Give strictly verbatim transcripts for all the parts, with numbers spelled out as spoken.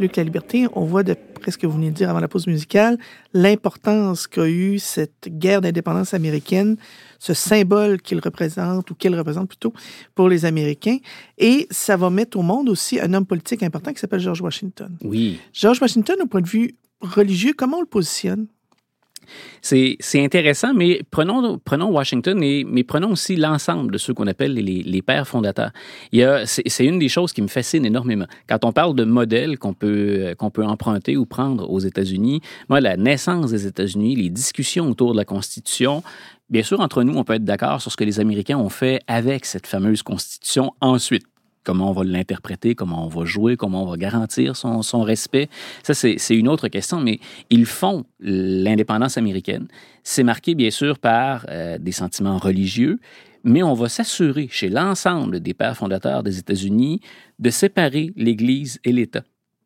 Luc La Liberté, on voit, d'après ce que vous venez de dire avant la pause musicale, l'importance qu'a eu cette guerre d'indépendance américaine, ce symbole qu'il représente, ou qu'elle représente plutôt, pour les Américains. Et ça va mettre au monde aussi un homme politique important qui s'appelle George Washington. Oui. George Washington, au point de vue religieux, comment on le positionne? C'est, c'est intéressant, mais prenons, prenons Washington, et, mais prenons aussi l'ensemble de ceux qu'on appelle les, les pères fondateurs. Il y a, c'est, c'est une des choses qui me fascine énormément. Quand on parle de modèles qu'on peut, qu'on peut emprunter ou prendre aux États-Unis, moi, la naissance des États-Unis, les discussions autour de la Constitution, bien sûr, entre nous, on peut être d'accord sur ce que les Américains ont fait avec cette fameuse Constitution ensuite. Comment on va l'interpréter, comment on va jouer, comment on va garantir son, son respect. Ça, c'est, c'est une autre question, mais ils font l'indépendance américaine. C'est marqué, bien sûr, par euh, des sentiments religieux, mais on va s'assurer, chez l'ensemble des pères fondateurs des États-Unis, de séparer l'Église et l'État.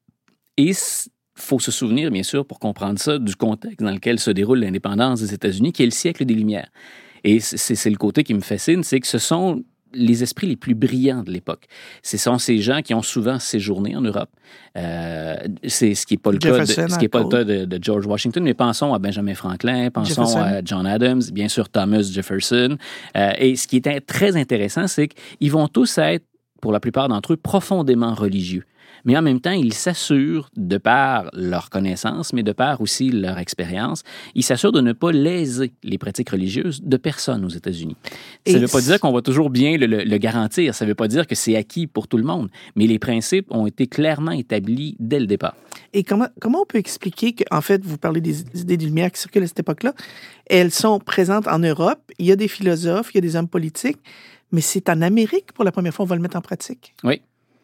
Et il faut se souvenir, bien sûr, pour comprendre ça, du contexte dans lequel se déroule l'indépendance des États-Unis, qui est le siècle des Lumières. Et c'est, c'est le côté qui me fascine, c'est que ce sont les esprits les plus brillants de l'époque. Ce sont ces gens qui ont souvent séjourné en Europe. Euh, c'est ce qui n'est pas le cas, de, ce qui est pas le cas de, de George Washington, mais pensons à Benjamin Franklin, pensons Jefferson. à John Adams, bien sûr Thomas Jefferson. Euh, et ce qui est très intéressant, c'est qu'ils vont tous être, pour la plupart d'entre eux, profondément religieux. Mais en même temps, ils s'assurent, de par leur connaissance, mais de par aussi leur expérience, ils s'assurent de ne pas léser les pratiques religieuses de personne aux États-Unis. Ça ne veut pas dire qu'on va toujours bien le, le, le garantir, ça ne veut pas dire que c'est acquis pour tout le monde, mais les principes ont été clairement établis dès le départ. Et comment, comment on peut expliquer qu'en fait, vous parlez des idées des Lumières qui circulent à cette époque-là, elles sont présentes en Europe, il y a des philosophes, il y a des hommes politiques, mais c'est en Amérique, pour la première fois, on va le mettre en pratique. Oui.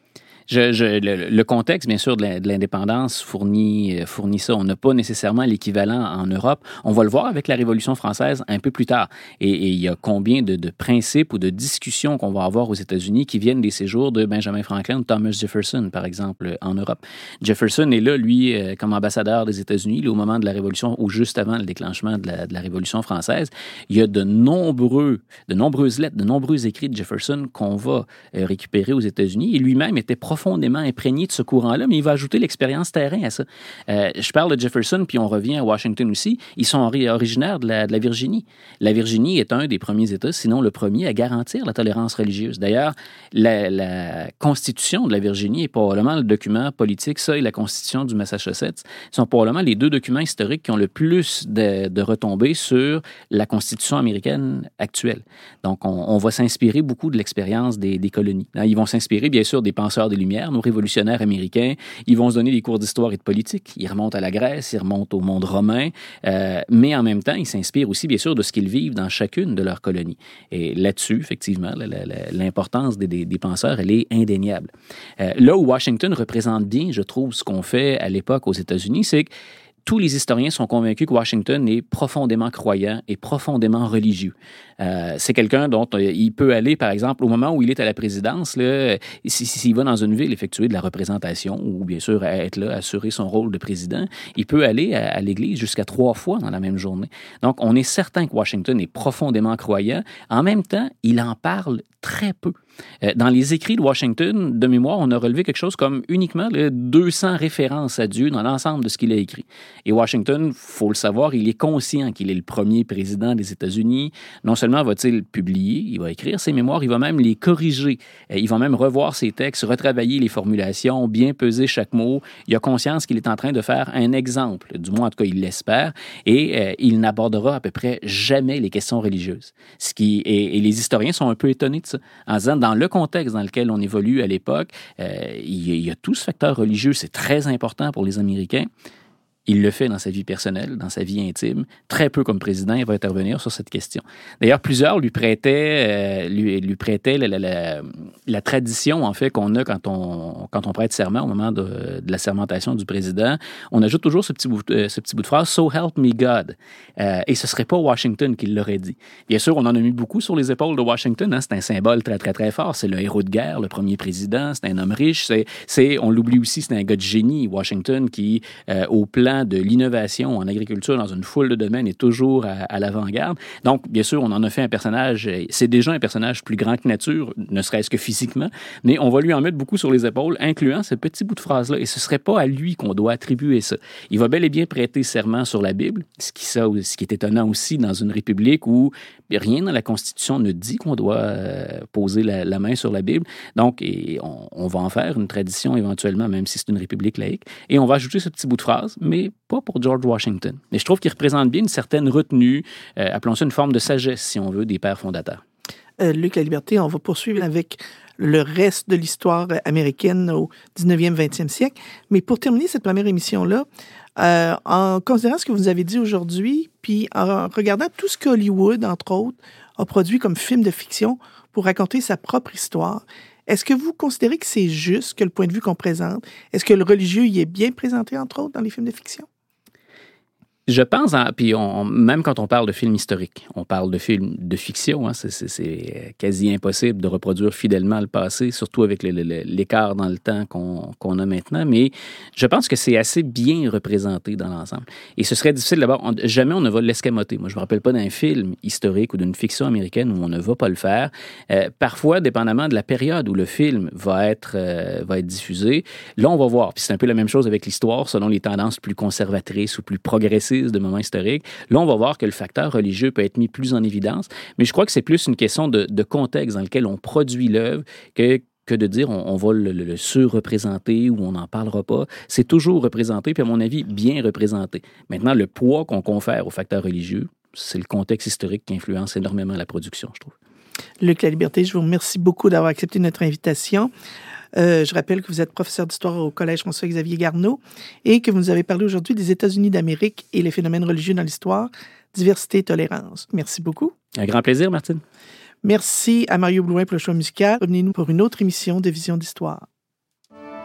Je, je, le, le contexte, bien sûr, de, la, de l'indépendance fournit, fournit ça. On n'a pas nécessairement l'équivalent en Europe. On va le voir avec la Révolution française un peu plus tard. Et, et il y a combien de, de principes ou de discussions qu'on va avoir aux États-Unis qui viennent des séjours de Benjamin Franklin ou Thomas Jefferson, par exemple, en Europe. Jefferson est là, lui, comme ambassadeur des États-Unis, là, au moment de la Révolution ou juste avant le déclenchement de la, de la Révolution française. Il y a de nombreux, de nombreuses lettres, de nombreux écrits de Jefferson qu'on va récupérer aux États-Unis. Et lui-même était profondément imprégné de ce courant-là, mais il va ajouter l'expérience terrain à ça. Euh, je parle de Jefferson, puis on revient à Washington aussi. Ils sont originaires de la, de la Virginie. La Virginie est un des premiers États, sinon le premier, à garantir la tolérance religieuse. D'ailleurs, la, la Constitution de la Virginie est probablement le document politique, ça et la Constitution du Massachusetts sont probablement les deux documents historiques qui ont le plus de, de retombées sur la Constitution américaine actuelle. Donc, on, on va s'inspirer beaucoup de l'expérience des, des colonies. Ils vont s'inspirer, bien sûr, des penseurs des Lumières, nos révolutionnaires américains. Ils vont se donner des cours d'histoire et de politique. Ils remontent à la Grèce, ils remontent au monde romain, euh, mais en même temps, ils s'inspirent aussi, bien sûr, de ce qu'ils vivent dans chacune de leurs colonies. Et là-dessus, effectivement, la, la, la, l'importance des, des, des penseurs, elle est indéniable. Euh, là où Washington représente bien, je trouve, ce qu'on fait à l'époque aux États-Unis, c'est que tous les historiens sont convaincus que Washington est profondément croyant et profondément religieux. Euh, c'est quelqu'un dont euh, il peut aller, par exemple, au moment où il est à la présidence, là, s'il si, si va dans une ville effectuer de la représentation ou bien sûr être là, assurer son rôle de président, il peut aller à, à l'église jusqu'à trois fois dans la même journée. Donc, on est certain que Washington est profondément croyant. En même temps, il en parle très peu. Euh, dans les écrits de Washington, de mémoire, on a relevé quelque chose comme uniquement là, deux cents références à Dieu dans l'ensemble de ce qu'il a écrit. Et Washington, il faut le savoir, il est conscient qu'il est le premier président des États-Unis. Non seulement va-t-il publier, il va écrire ses mémoires, il va même les corriger. Euh, il va même revoir ses textes, retravailler les formulations, bien peser chaque mot. Il a conscience qu'il est en train de faire un exemple, du moins en tout cas il l'espère, et euh, il n'abordera à peu près jamais les questions religieuses. Ce qui, et, et les historiens sont un peu étonnés de ça, en disant dans le contexte dans lequel on évolue à l'époque, euh, il, y a, il y a tout ce facteur religieux, c'est très important pour les Américains. Il le fait dans sa vie personnelle, dans sa vie intime. Très peu comme président, il va intervenir sur cette question. D'ailleurs, plusieurs lui prêtaient, euh, lui, lui prêtaient la, la, la, la tradition, en fait, qu'on a quand on, quand on prête serment au moment de, de la sermentation du président. On ajoute toujours ce petit bout, euh, ce petit bout de phrase « So help me God euh, ». Et ce ne serait pas Washington qui l'aurait dit. Bien sûr, on en a mis beaucoup sur les épaules de Washington. Hein, c'est un symbole très, très, très fort. C'est le héros de guerre, le premier président. C'est un homme riche. C'est, c'est, on l'oublie aussi, c'est un gars de génie, Washington, qui, euh, au plan plan de l'innovation en agriculture dans une foule de domaines est toujours à, à l'avant-garde. Donc, bien sûr, on en a fait un personnage, c'est déjà un personnage plus grand que nature, ne serait-ce que physiquement, mais on va lui en mettre beaucoup sur les épaules, incluant ce petit bout de phrase-là, et ce ne serait pas à lui qu'on doit attribuer ça. Il va bel et bien prêter serment sur la Bible, ce qui, ça, ce qui est étonnant aussi dans une république où rien dans la Constitution ne dit qu'on doit euh, poser la, la main sur la Bible. Donc, et on, on va en faire une tradition éventuellement, même si c'est une république laïque, et on va ajouter ce petit bout de phrase, mais pas pour George Washington. Mais je trouve qu'il représente bien une certaine retenue, euh, appelons ça une forme de sagesse, si on veut, des pères fondateurs. Euh, Luc Laliberté, on va poursuivre avec le reste de l'histoire américaine au dix-neuvième, vingtième siècle. Mais pour terminer cette première émission-là, euh, en considérant ce que vous avez dit aujourd'hui, puis en regardant tout ce qu'Hollywood, entre autres, a produit comme film de fiction pour raconter sa propre histoire, est-ce que vous considérez que c'est juste que le point de vue qu'on présente? Est-ce que le religieux y est bien présenté, entre autres, dans les films de fiction? Je pense, en, puis on, même quand on parle de films historiques, on parle de films de fiction, hein, c'est, c'est, c'est quasi impossible de reproduire fidèlement le passé, surtout avec le, le, l'écart dans le temps qu'on, qu'on a maintenant, mais je pense que c'est assez bien représenté dans l'ensemble. Et ce serait difficile d'abord, on, jamais on ne va l'escamoter. Moi, je ne me rappelle pas d'un film historique ou d'une fiction américaine où on ne va pas le faire. Euh, parfois, dépendamment de la période où le film va être, euh, va être diffusé, là, on va voir. Puis c'est un peu la même chose avec l'histoire, selon les tendances plus conservatrices ou plus progressistes de moments historiques. Là, on va voir que le facteur religieux peut être mis plus en évidence, mais je crois que c'est plus une question de, de contexte dans lequel on produit l'œuvre que que de dire on, on va le, le, le surreprésenter ou on n'en parlera pas. C'est toujours représenté, puis à mon avis, bien représenté. Maintenant, le poids qu'on confère au facteur religieux, c'est le contexte historique qui influence énormément la production, je trouve. Luc Laliberté, je vous remercie beaucoup d'avoir accepté notre invitation. Euh, je rappelle que vous êtes professeur d'histoire au Collège François-Xavier Garneau et que vous nous avez parlé aujourd'hui des États-Unis d'Amérique et les phénomènes religieux dans l'histoire, diversité et tolérance. Merci beaucoup. Un grand plaisir, Martine. Merci à Mario Blouin pour le choix musical. Revenez-nous pour une autre émission de Vision d'Histoire.